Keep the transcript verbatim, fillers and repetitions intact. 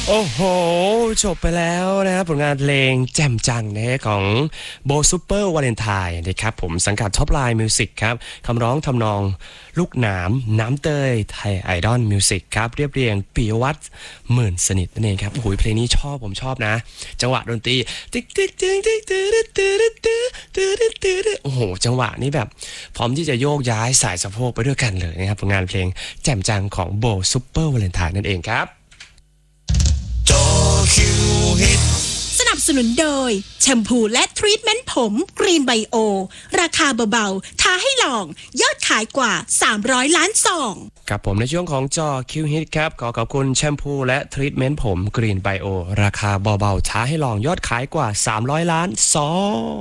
โอ้โหจบไปแล้วนะครับผลงานเพลงแจ่มจังนะฮะของโบซูเปอร์วาเลนไทน์นะครับผมสังกัดท็อปไลน์มิวสิกครับคำร้องทำนองลูกหนามน้ำเตยไทยไอดอลมิวสิกครับเรียบเรียงปิยวัฒน์หมื่นสนิทนั่นเองครับโอ้โหเพลงนี้ชอบผมชอบนะจังหวะดนตรีติ๊กติ๊กติ๊กติ๊กติ๊กติ๊กติ๊กติ๊กติ๊กติ๊กติ๊กโอ้โหจังหวะนี้แบบพร้อมที่จะโยกย้ายสายสะโพกไปด้วยกันเลยนะครับผลงานเพลงแจ่มจังของโบซูเปอร์วาเลนไทน์นั่นเองครับสนับสนุนโดยแชมพูและทรีทเมนต์ผมกรีนไบโอราคาเบาๆท้าให้ลองยอดขายกว่าสามร้อยล้านซองครับผมในช่วงของจอคิวฮิตครับขอขอบคุณแชมพูและทรีทเมนต์ผมกรีนไบโอราคาเบาๆท้าให้ลองยอดขายกว่าสามร้อยล้านซอง